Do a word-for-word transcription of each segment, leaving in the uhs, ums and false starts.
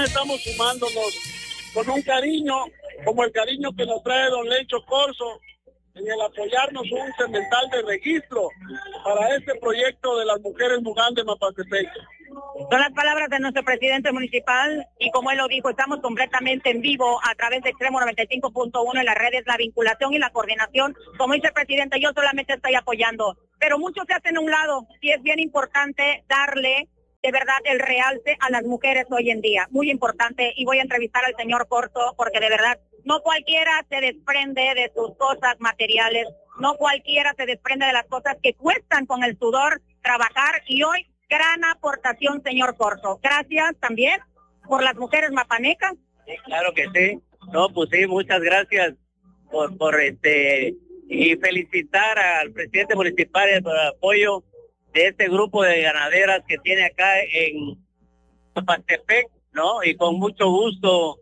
demás estamos sumándonos con un cariño, como el cariño que nos trae don Lencho Corzo, en el apoyarnos un cemental de registro para este proyecto de las mujeres Mugán de Mapastepec. Son las palabras de nuestro presidente municipal y como él lo dijo, estamos completamente en vivo a través de Extremo noventa y cinco punto uno en las redes, la vinculación y la coordinación. Como dice el presidente, yo solamente estoy apoyando, pero muchos se hacen a un lado y es bien importante darle de verdad el realce a las mujeres hoy en día, muy importante, y voy a entrevistar al señor Corzo porque de verdad no cualquiera se desprende de sus cosas materiales, no cualquiera se desprende de las cosas que cuestan con el sudor trabajar, y hoy gran aportación, señor Corzo. Gracias también por las mujeres mapanecas. Sí, claro que sí. No, pues sí, muchas gracias por, por este, y felicitar al presidente municipal por el apoyo de este grupo de ganaderas que tiene acá en Mapastepec, ¿no? Y con mucho gusto,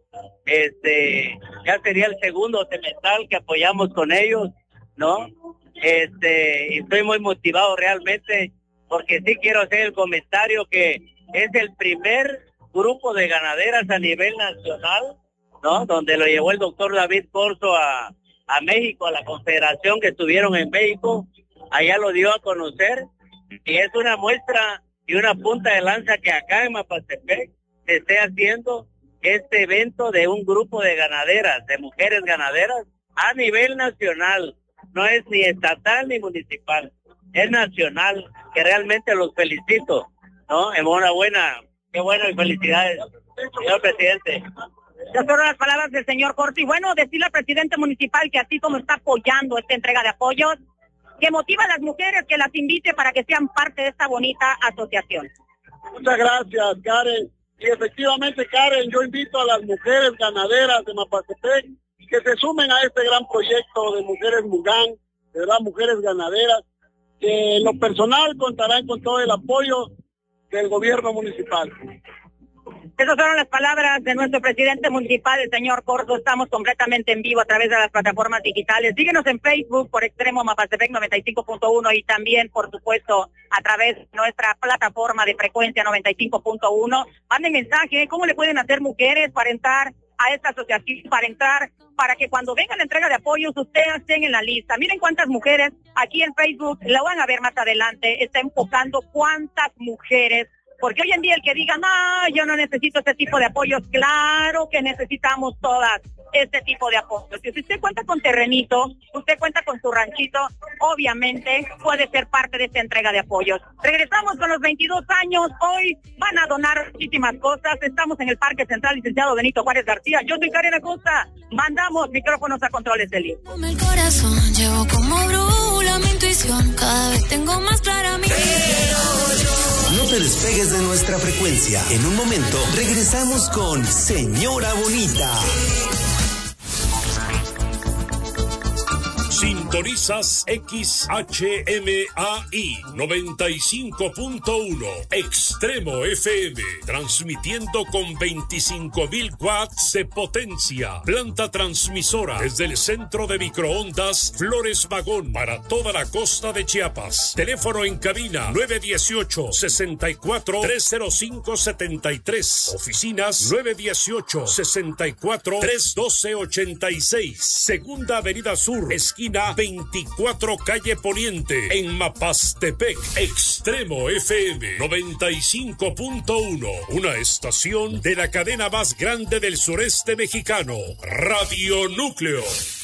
este, ya sería el segundo cemental que apoyamos con ellos, ¿no? Este, y estoy muy motivado realmente, porque sí quiero hacer el comentario que es el primer grupo de ganaderas a nivel nacional, ¿no? Donde lo llevó el doctor David Corzo a, a México, a la confederación que estuvieron en México, allá lo dio a conocer, y es una muestra y una punta de lanza que acá en Mapastepec se esté haciendo este evento de un grupo de ganaderas, de mujeres ganaderas, a nivel nacional, no es ni estatal ni municipal, es nacional, que realmente los felicito, ¿no? Enhorabuena, qué bueno y felicidades, señor presidente. Ya fueron las palabras del señor Corzo, y bueno, decirle al presidente municipal que así como está apoyando esta entrega de apoyos, que motiva a las mujeres, que las invite para que sean parte de esta bonita asociación. Muchas gracias, Karen. Y efectivamente, Karen, yo invito a las mujeres ganaderas de Mapastepec que se sumen a este gran proyecto de mujeres Mugán, de verdad, mujeres ganaderas, que en lo personal contarán con todo el apoyo del gobierno municipal. Esas fueron las palabras de nuestro presidente municipal, el señor Corzo. Estamos completamente en vivo a través de las plataformas digitales. Síguenos en Facebook por Extremo Mapastepec noventa y cinco punto uno y también, por supuesto, a través de nuestra plataforma de frecuencia noventa y cinco punto uno. Manden mensaje, ¿cómo le pueden hacer mujeres para entrar a esta asociación, para entrar, para que cuando venga la entrega de apoyos ustedes estén en la lista? Miren cuántas mujeres aquí en Facebook, la van a ver más adelante, está enfocando cuántas mujeres. Porque hoy en día el que diga, no, yo no necesito este tipo de apoyos, claro que necesitamos todas este tipo de apoyos. Si usted cuenta con terrenito, usted cuenta con su ranchito, obviamente puede ser parte de esta entrega de apoyos. Regresamos con los veintidós años, hoy van a donar muchísimas cosas, estamos en el Parque Central Licenciado Benito Juárez García. Yo soy Karen Acosta, mandamos micrófonos a controles del I N E. El corazón llevo como brújula mi intuición, cada vez tengo más clara mi visión. No te despegues de nuestra frecuencia. En un momento regresamos con Señora Bonita. Sintonizas X H M A I noventa y cinco punto uno Extremo F M, transmitiendo con veinticinco mil watts de potencia. Planta transmisora desde el centro de microondas Flores Magón para toda la costa de Chiapas. Teléfono en cabina nueve uno ocho, seis cuatro, tres cero cinco siete tres. Oficinas nueve uno ocho, seis cuatro, tres uno dos ocho seis. Segunda Avenida Sur, esquina veinticuatro calle Poniente, en Mapastepec. Extremo F M noventa y cinco punto uno, una estación de la cadena más grande del sureste mexicano, Radio Núcleo.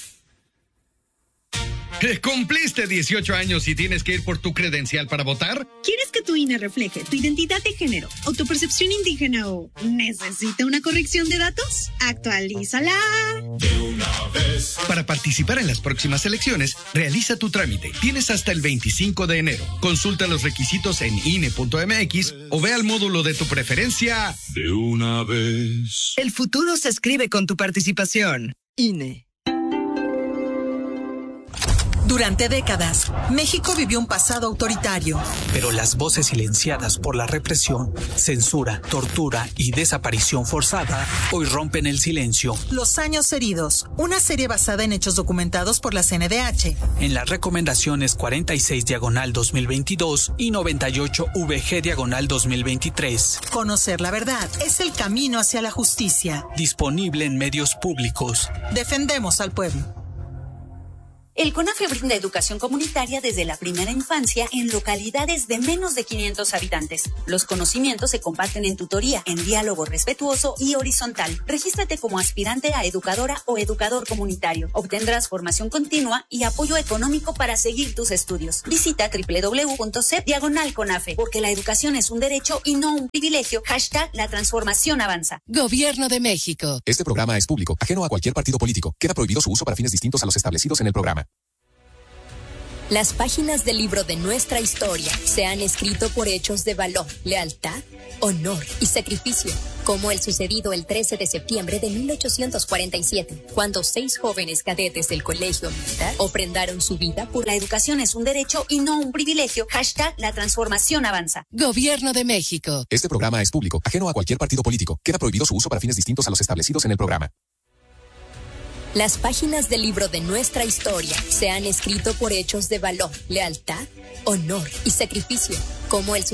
¿Cumpliste dieciocho años y tienes que ir por tu credencial para votar? ¿Quieres que tu I N E refleje tu identidad de género, autopercepción indígena o necesita una corrección de datos? ¡Actualízala! De una vez. Para participar en las próximas elecciones, realiza tu trámite. Tienes hasta el veinticinco de enero. Consulta los requisitos en I N E punto M X o ve al módulo de tu preferencia. De una vez. El futuro se escribe con tu participación. I N E. Durante décadas, México vivió un pasado autoritario. Pero las voces silenciadas por la represión, censura, tortura y desaparición forzada hoy rompen el silencio. Los años heridos, una serie basada en hechos documentados por la C N D H. En las recomendaciones cuarenta y seis diagonal dos mil veintidós y noventa y ocho V G diagonal dos mil veintitrés. Conocer la verdad es el camino hacia la justicia. Disponible en medios públicos. Defendemos al pueblo. El CONAFE brinda educación comunitaria desde la primera infancia en localidades de menos de quinientos habitantes. Los conocimientos se comparten en tutoría, en diálogo respetuoso y horizontal. Regístrate como aspirante a educadora o educador comunitario. Obtendrás formación continua y apoyo económico para seguir tus estudios. Visita doble u doble u doble u punto c e p diagonal CONAFE, porque la educación es un derecho y no un privilegio. Hashtag la transformación avanza. Gobierno de México. Este programa es público, ajeno a cualquier partido político. Queda prohibido su uso para fines distintos a los establecidos en el programa. Las páginas del libro de nuestra historia se han escrito por hechos de valor, lealtad, honor y sacrificio, como el sucedido el trece de septiembre de mil ochocientos cuarenta y siete, cuando seis jóvenes cadetes del Colegio Militar ofrendaron su vida por la educación es un derecho y no un privilegio. Hashtag la transformación avanza. Gobierno de México. Este programa es público, ajeno a cualquier partido político. Queda prohibido su uso para fines distintos a los establecidos en el programa. Las páginas del libro de nuestra historia se han escrito por hechos de valor, lealtad, honor y sacrificio, como el